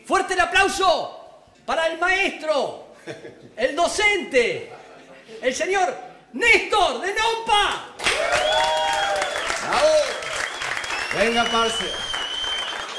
Fuerte el aplauso para el maestro, el docente, el señor Néstor de Nompa. ¡Bravo! Venga, parce.